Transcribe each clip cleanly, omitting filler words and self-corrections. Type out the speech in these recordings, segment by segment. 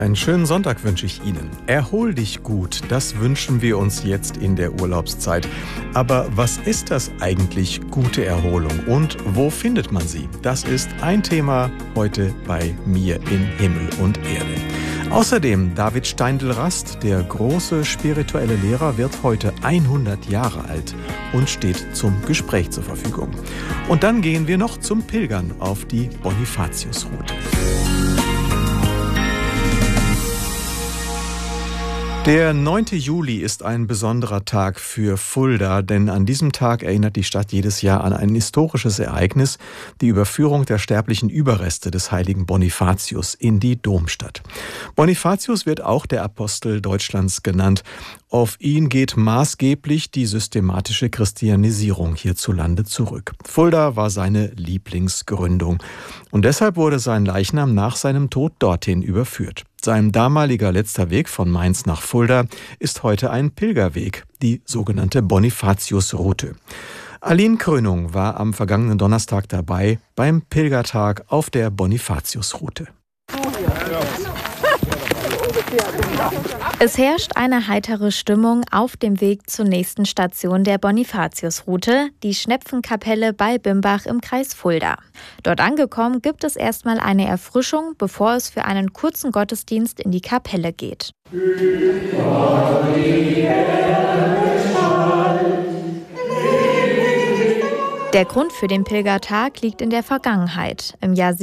Einen schönen Sonntag wünsche ich Ihnen. Erhol dich gut, das wünschen wir uns jetzt in der Urlaubszeit. Aber was ist das eigentlich, gute Erholung, und wo findet man sie? Das ist ein Thema heute bei mir in Himmel und Erde. Außerdem David Steindl-Rast, der große spirituelle Lehrer, wird heute 100 Jahre alt und steht zum Gespräch zur Verfügung. Und dann gehen wir noch zum Pilgern auf die Bonifatius-Route. Der 9. Juli ist ein besonderer Tag für Fulda, denn an diesem Tag erinnert die Stadt jedes Jahr an ein historisches Ereignis, die Überführung der sterblichen Überreste des heiligen Bonifatius in die Domstadt. Bonifatius wird auch der Apostel Deutschlands genannt. Auf ihn geht maßgeblich die systematische Christianisierung hierzulande zurück. Fulda war seine Lieblingsgründung und deshalb wurde sein Leichnam nach seinem Tod dorthin überführt. Sein damaliger letzter Weg von Mainz nach Fulda ist heute ein Pilgerweg, die sogenannte Bonifatius-Route. Aline Krönung war am vergangenen Donnerstag dabei beim Pilgertag auf der Bonifatius-Route. Es herrscht eine heitere Stimmung auf dem Weg zur nächsten Station der Bonifatius-Route, die Schnepfenkapelle bei Bimbach im Kreis Fulda. Dort angekommen gibt es erstmal eine Erfrischung, bevor es für einen kurzen Gottesdienst in die Kapelle geht. Der Grund für den Pilgertag liegt in der Vergangenheit. Im Jahr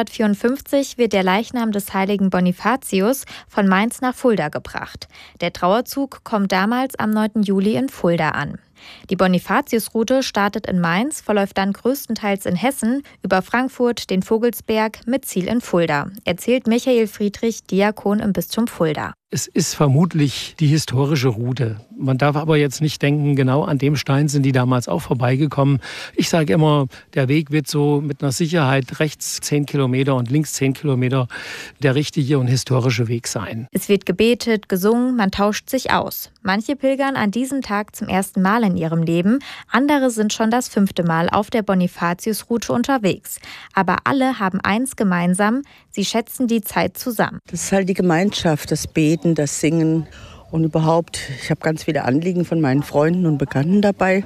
754 wird der Leichnam des heiligen Bonifatius von Mainz nach Fulda gebracht. Der Trauerzug kommt damals am 9. Juli in Fulda an. Die Bonifatius-Route startet in Mainz, verläuft dann größtenteils in Hessen, über Frankfurt, den Vogelsberg mit Ziel in Fulda, erzählt Michael Friedrich, Diakon im Bistum Fulda. Es ist vermutlich die historische Route. Man darf aber jetzt nicht denken, genau an dem Stein sind die damals auch vorbeigekommen. Ich sage immer, der Weg wird so mit einer Sicherheit rechts 10 Kilometer und links 10 Kilometer der richtige und historische Weg sein. Es wird gebetet, gesungen, man tauscht sich aus. Manche pilgern an diesem Tag zum ersten Mal in ihrem Leben, andere sind schon das 5. Mal auf der Bonifatius-Route unterwegs. Aber alle haben eins gemeinsam, sie schätzen die Zeit zusammen. Das ist halt die Gemeinschaft, das Beten, das Singen und überhaupt. Ich habe ganz viele Anliegen von meinen Freunden und Bekannten dabei.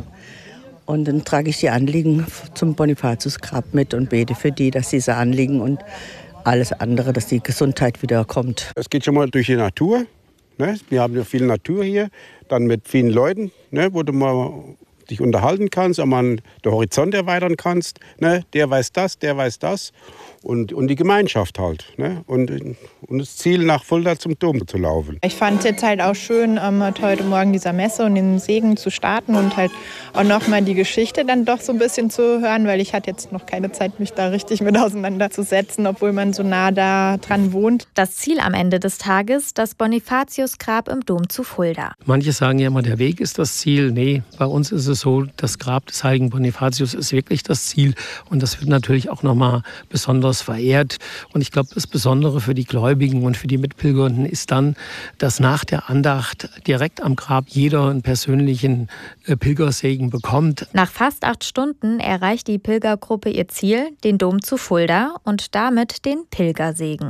Und dann trage ich die Anliegen zum Bonifatius-Grab mit und bete für die, dass diese Anliegen und alles andere, dass die Gesundheit wieder kommt. Es geht schon mal durch die Natur. Ne? Wir haben ja viel Natur hier, dann mit vielen Leuten, ne? Wo du mal dich unterhalten kannst, auch mal den Horizont erweitern kannst. Ne? Der weiß das, der weiß das. Und die Gemeinschaft halt. Ne? Und das Ziel, nach Fulda zum Dom zu laufen. Ich fand es jetzt halt auch schön, heute Morgen dieser Messe und den Segen zu starten und halt auch nochmal die Geschichte dann doch so ein bisschen zu hören, weil ich hatte jetzt noch keine Zeit, mich da richtig mit auseinanderzusetzen, obwohl man so nah da dran wohnt. Das Ziel am Ende des Tages, das Bonifatius-Grab im Dom zu Fulda. Manche sagen ja immer, der Weg ist das Ziel. Nee, bei uns ist es so, das Grab des heiligen Bonifatius ist wirklich das Ziel. Und das wird natürlich auch nochmal besonders verehrt. Und ich glaube, das Besondere für die Gläubigen und für die Mitpilgernden ist dann, dass nach der Andacht direkt am Grab jeder einen persönlichen Pilgersegen bekommt. Nach fast 8 Stunden erreicht die Pilgergruppe ihr Ziel, den Dom zu Fulda, und damit den Pilgersegen.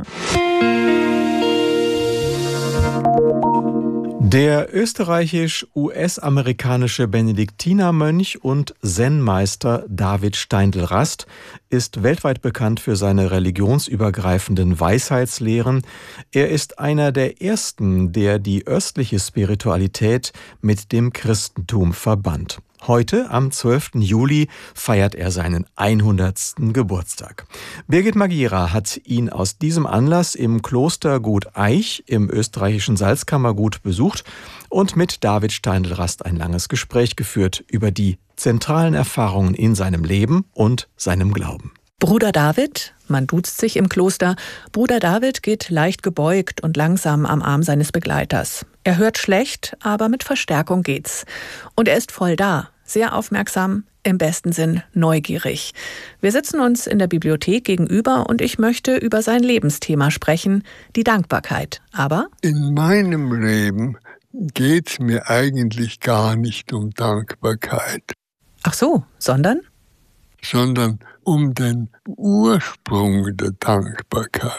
Der österreichisch-US-amerikanische Benediktinermönch und Zen-Meister David Steindl-Rast ist weltweit bekannt für seine religionsübergreifenden Weisheitslehren. Er ist einer der ersten, der die östliche Spiritualität mit dem Christentum verband. Heute, am 12. Juli, feiert er seinen 100. Geburtstag. Birgit Magira hat ihn aus diesem Anlass im Kloster Gut Eich im österreichischen Salzkammergut besucht und mit David Steindl-Rast ein langes Gespräch geführt über die zentralen Erfahrungen in seinem Leben und seinem Glauben. Bruder David, man duzt sich im Kloster, Bruder David geht leicht gebeugt und langsam am Arm seines Begleiters. Er hört schlecht, aber mit Verstärkung geht's. Und er ist voll da, sehr aufmerksam, im besten Sinn neugierig. Wir sitzen uns in der Bibliothek gegenüber und ich möchte über sein Lebensthema sprechen, die Dankbarkeit. Aber in meinem Leben geht's mir eigentlich gar nicht um Dankbarkeit. Ach so, sondern um den Ursprung der Dankbarkeit.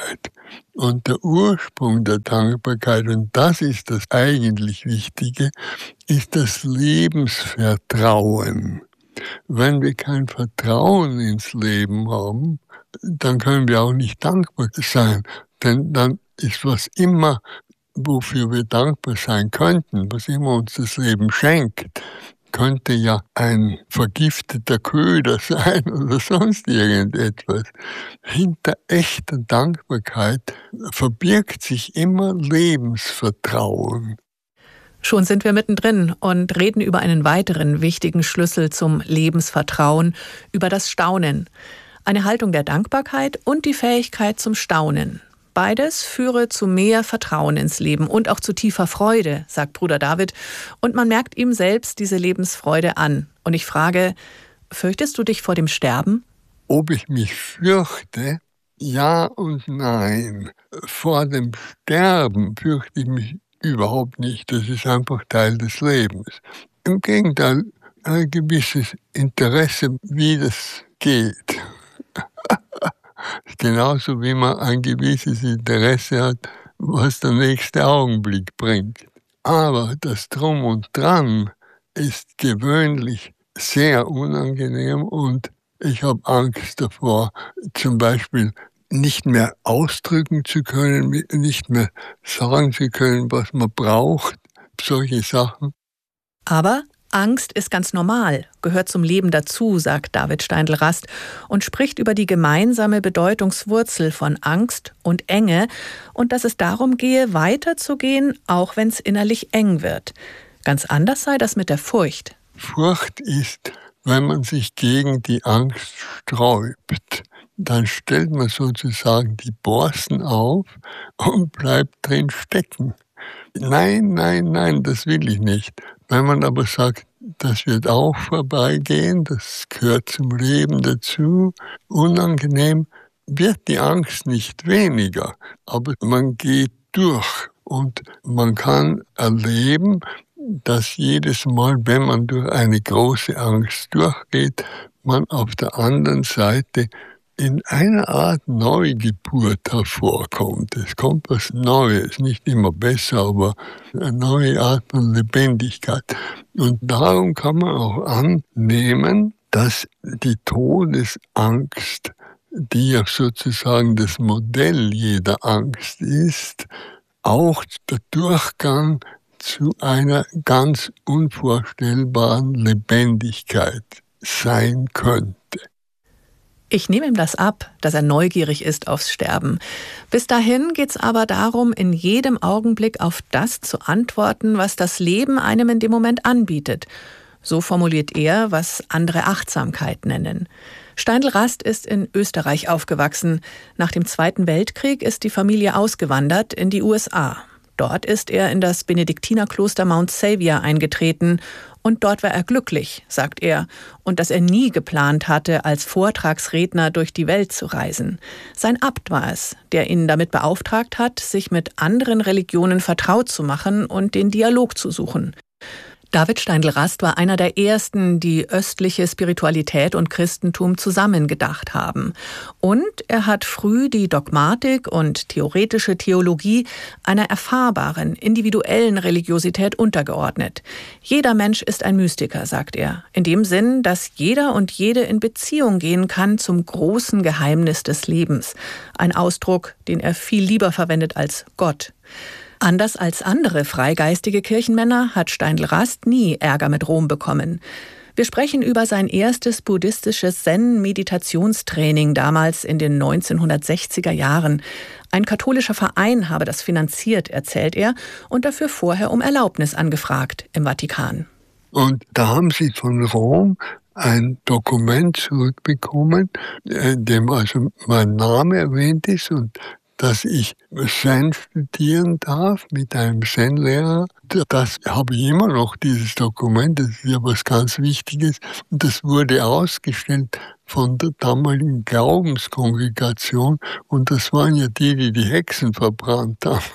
Und der Ursprung der Dankbarkeit, und das ist das eigentlich Wichtige, ist das Lebensvertrauen. Wenn wir kein Vertrauen ins Leben haben, dann können wir auch nicht dankbar sein. Denn dann ist was immer, wofür wir dankbar sein könnten, was immer uns das Leben schenkt, könnte ja ein vergifteter Köder sein oder sonst irgendetwas. Hinter echter Dankbarkeit verbirgt sich immer Lebensvertrauen. Schon sind wir mittendrin und reden über einen weiteren wichtigen Schlüssel zum Lebensvertrauen, über das Staunen. Eine Haltung der Dankbarkeit und die Fähigkeit zum Staunen. Beides führe zu mehr Vertrauen ins Leben und auch zu tiefer Freude, sagt Bruder David. Und man merkt ihm selbst diese Lebensfreude an. Und ich frage, fürchtest du dich vor dem Sterben? Ob ich mich fürchte? Ja und nein. Vor dem Sterben fürchte ich mich überhaupt nicht. Das ist einfach Teil des Lebens. Im Gegenteil, ein gewisses Interesse, wie das geht. Genauso wie man ein gewisses Interesse hat, was der nächste Augenblick bringt. Aber das Drum und Dran ist gewöhnlich sehr unangenehm und ich habe Angst davor, zum Beispiel nicht mehr ausdrücken zu können, nicht mehr sagen zu können, was man braucht, solche Sachen. Aber Angst ist ganz normal, gehört zum Leben dazu, sagt David Steindl-Rast und spricht über die gemeinsame Bedeutungswurzel von Angst und Enge und dass es darum gehe, weiterzugehen, auch wenn es innerlich eng wird. Ganz anders sei das mit der Furcht. Furcht ist, wenn man sich gegen die Angst sträubt. Dann stellt man sozusagen die Borsten auf und bleibt drin stecken. Nein, das will ich nicht. Wenn man aber sagt, das wird auch vorbeigehen, das gehört zum Leben dazu, unangenehm, wird die Angst nicht weniger. Aber man geht durch und man kann erleben, dass jedes Mal, wenn man durch eine große Angst durchgeht, man auf der anderen Seite in einer Art Neugeburt hervorkommt. Es kommt was Neues, nicht immer besser, aber eine neue Art von Lebendigkeit. Und darum kann man auch annehmen, dass die Todesangst, die ja sozusagen das Modell jeder Angst ist, auch der Durchgang zu einer ganz unvorstellbaren Lebendigkeit sein könnte. Ich nehme ihm das ab, dass er neugierig ist aufs Sterben. Bis dahin geht's aber darum, in jedem Augenblick auf das zu antworten, was das Leben einem in dem Moment anbietet. So formuliert er, was andere Achtsamkeit nennen. Steindl-Rast ist in Österreich aufgewachsen. Nach dem Zweiten Weltkrieg ist die Familie ausgewandert in die USA. Dort ist er in das Benediktinerkloster Mount Xavier eingetreten und dort war er glücklich, sagt er, und dass er nie geplant hatte, als Vortragsredner durch die Welt zu reisen. Sein Abt war es, der ihn damit beauftragt hat, sich mit anderen Religionen vertraut zu machen und den Dialog zu suchen. David Steindl-Rast war einer der ersten, die östliche Spiritualität und Christentum zusammengedacht haben. Und er hat früh die Dogmatik und theoretische Theologie einer erfahrbaren, individuellen Religiosität untergeordnet. Jeder Mensch ist ein Mystiker, sagt er. In dem Sinn, dass jeder und jede in Beziehung gehen kann zum großen Geheimnis des Lebens. Ein Ausdruck, den er viel lieber verwendet als Gott. Anders als andere freigeistige Kirchenmänner hat Steindl-Rast nie Ärger mit Rom bekommen. Wir sprechen über sein erstes buddhistisches Zen-Meditationstraining damals in den 1960er Jahren. Ein katholischer Verein habe das finanziert, erzählt er, und dafür vorher um Erlaubnis angefragt im Vatikan. Und da haben sie von Rom ein Dokument zurückbekommen, in dem also mein Name erwähnt ist und dass ich Zen studieren darf mit einem Zen-Lehrer. Das habe ich immer noch, dieses Dokument, das ist ja was ganz Wichtiges. Und das wurde ausgestellt von der damaligen Glaubenskongregation. Und das waren ja die Hexen verbrannt haben.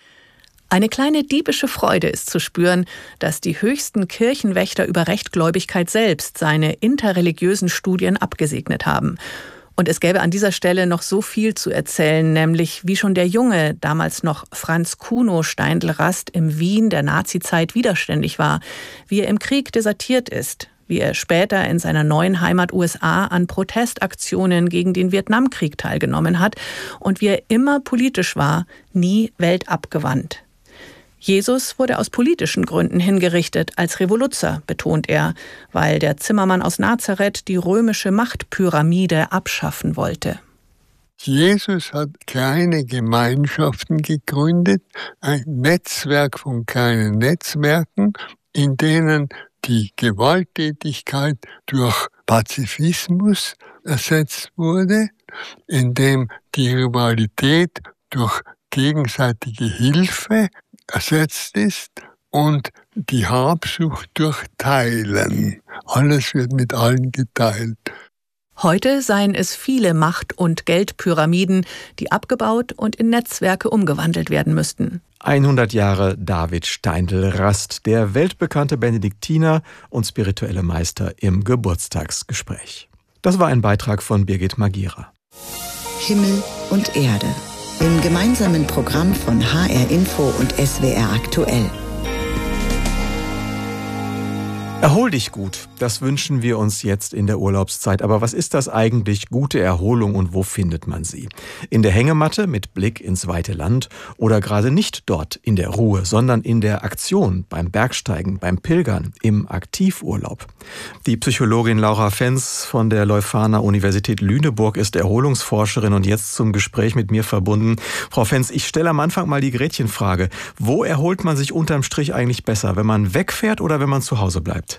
Eine kleine diebische Freude ist zu spüren, dass die höchsten Kirchenwächter über Rechtgläubigkeit selbst seine interreligiösen Studien abgesegnet haben. Und es gäbe an dieser Stelle noch so viel zu erzählen, nämlich wie schon der junge, damals noch Franz Kuno Steindl-Rast im Wien der Nazizeit widerständig war, wie er im Krieg desertiert ist, wie er später in seiner neuen Heimat USA an Protestaktionen gegen den Vietnamkrieg teilgenommen hat und wie er immer politisch war, nie weltabgewandt. Jesus wurde aus politischen Gründen hingerichtet, als Revoluzer, betont er, weil der Zimmermann aus Nazareth die römische Machtpyramide abschaffen wollte. Jesus hat kleine Gemeinschaften gegründet, ein Netzwerk von kleinen Netzwerken, in denen die Gewalttätigkeit durch Pazifismus ersetzt wurde, in dem die Rivalität durch gegenseitige Hilfe ersetzt ist und die Habsucht durch Teilen. Alles wird mit allen geteilt. Heute seien es viele Macht- und Geldpyramiden, die abgebaut und in Netzwerke umgewandelt werden müssten. 100 Jahre David Steindl-Rast, der weltbekannte Benediktiner und spirituelle Meister im Geburtstagsgespräch. Das war ein Beitrag von Birgit Magira. Himmel und Erde. Im gemeinsamen Programm von HR Info und SWR Aktuell. Erhol dich gut, das wünschen wir uns jetzt in der Urlaubszeit. Aber was ist das eigentlich, gute Erholung, und wo findet man sie? In der Hängematte mit Blick ins weite Land oder gerade nicht dort in der Ruhe, sondern in der Aktion, beim Bergsteigen, beim Pilgern, im Aktivurlaub? Die Psychologin Laura Fenz von der Leuphana Universität Lüneburg ist Erholungsforscherin und jetzt zum Gespräch mit mir verbunden. Frau Fenz, ich stelle am Anfang mal die Gretchenfrage. Wo erholt man sich unterm Strich eigentlich besser, wenn man wegfährt oder wenn man zu Hause bleibt?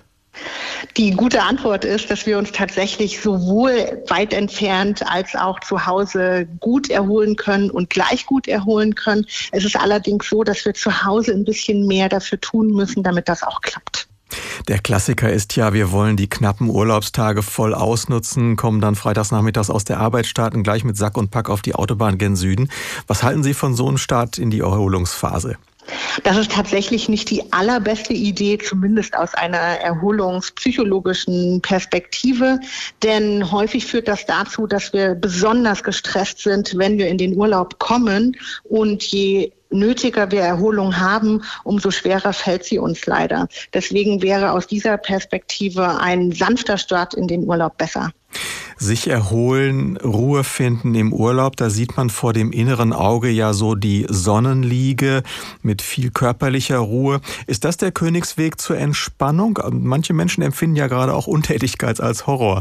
Die gute Antwort ist, dass wir uns tatsächlich sowohl weit entfernt als auch zu Hause gut erholen können und gleich gut erholen können. Es ist allerdings so, dass wir zu Hause ein bisschen mehr dafür tun müssen, damit das auch klappt. Der Klassiker ist ja, wir wollen die knappen Urlaubstage voll ausnutzen, kommen dann freitags nachmittags aus der Arbeit, starten gleich mit Sack und Pack auf die Autobahn gen Süden. Was halten Sie von so einem Start in die Erholungsphase? Das ist tatsächlich nicht die allerbeste Idee, zumindest aus einer erholungspsychologischen Perspektive. Denn häufig führt das dazu, dass wir besonders gestresst sind, wenn wir in den Urlaub kommen. Und je nötiger wir Erholung haben, umso schwerer fällt sie uns leider. Deswegen wäre aus dieser Perspektive ein sanfter Start in den Urlaub besser. Sich erholen, Ruhe finden im Urlaub, da sieht man vor dem inneren Auge ja so die Sonnenliege mit viel körperlicher Ruhe. Ist das der Königsweg zur Entspannung? Manche Menschen empfinden ja gerade auch Untätigkeit als Horror.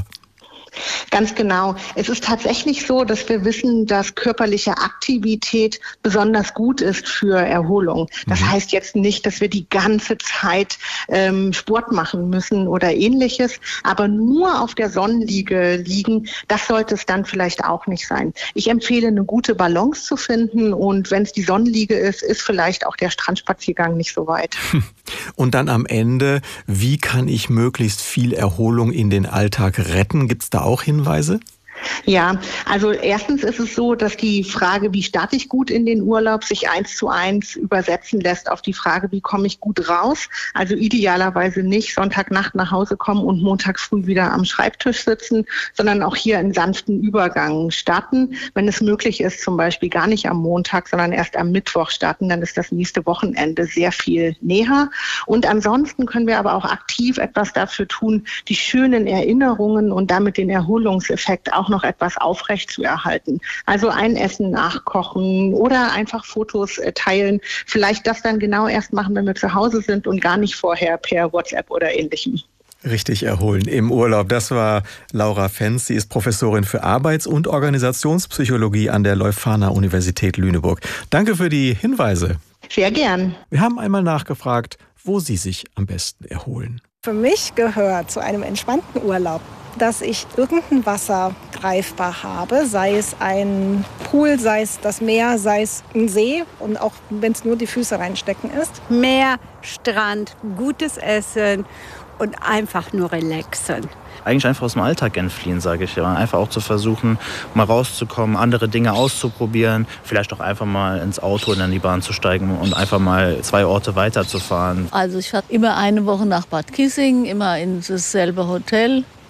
Ganz genau. Es ist tatsächlich so, dass wir wissen, dass körperliche Aktivität besonders gut ist für Erholung. Das heißt jetzt nicht, dass wir die ganze Zeit Sport machen müssen oder Ähnliches, aber nur auf der Sonnenliege liegen, das sollte es dann vielleicht auch nicht sein. Ich empfehle, eine gute Balance zu finden, und wenn es die Sonnenliege ist, ist vielleicht auch der Strandspaziergang nicht so weit. Und dann am Ende, wie kann ich möglichst viel Erholung in den Alltag retten? Gibt es da auch Hinweise? Ja, also erstens ist es so, dass die Frage, wie starte ich gut in den Urlaub, sich 1:1 übersetzen lässt auf die Frage, wie komme ich gut raus. Also idealerweise nicht Sonntagnacht nach Hause kommen und Montag früh wieder am Schreibtisch sitzen, sondern auch hier einen sanften Übergang starten. Wenn es möglich ist, zum Beispiel gar nicht am Montag, sondern erst am Mittwoch starten, dann ist das nächste Wochenende sehr viel näher. Und ansonsten können wir aber auch aktiv etwas dafür tun, die schönen Erinnerungen und damit den Erholungseffekt auch noch etwas aufrecht zu erhalten. Also ein Essen nachkochen oder einfach Fotos teilen. Vielleicht das dann genau erst machen, wenn wir zu Hause sind und gar nicht vorher per WhatsApp oder Ähnlichem. Richtig erholen im Urlaub. Das war Laura Fenz. Sie ist Professorin für Arbeits- und Organisationspsychologie an der Leuphana Universität Lüneburg. Danke für die Hinweise. Sehr gern. Wir haben einmal nachgefragt, wo Sie sich am besten erholen. Für mich gehört zu einem entspannten Urlaub, dass ich irgendein Wasser greifbar habe, sei es ein Pool, sei es das Meer, sei es ein See, und auch wenn es nur die Füße reinstecken ist. Meer, Strand, gutes Essen und einfach nur relaxen. Eigentlich einfach aus dem Alltag entfliehen, sage ich ja. Einfach auch zu versuchen, mal rauszukommen, andere Dinge auszuprobieren. Vielleicht auch einfach mal ins Auto und in die Bahn zu steigen und einfach mal 2 Orte weiterzufahren. Also ich fahre immer eine Woche nach Bad Kissing, immer in dasselbe Hotel.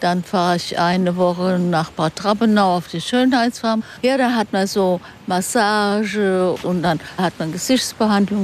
Dann fahre ich eine Woche nach Bad Trappenau auf die Schönheitsfarm. Ja, da hat man so Massage und dann hat man Gesichtsbehandlung.